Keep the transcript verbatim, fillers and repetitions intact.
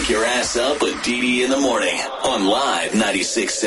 Wake your ass up with Dee Dee in the morning on Live ninety-six point seven.